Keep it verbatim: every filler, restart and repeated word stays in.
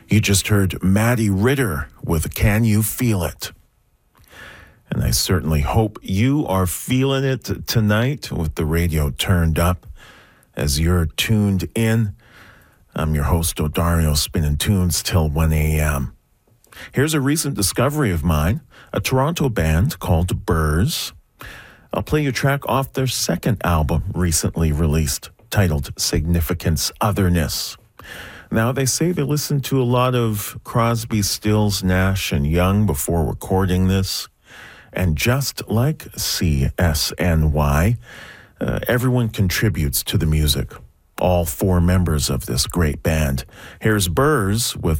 You just heard Maddie Ritter with Can You Feel It? And I certainly hope you are feeling it tonight with the radio turned up as you're tuned in. I'm your host, Odario, spinning tunes till one a.m. Here's a recent discovery of mine, a Toronto band called Burrs. I'll play you a track off their second album recently released, titled Significance Otherness. Now, they say they listened to a lot of Crosby, Stills, Nash, and Young before recording this. And just like C S N Y, uh, everyone contributes to the music. All four members of this great band. Here's Burrs with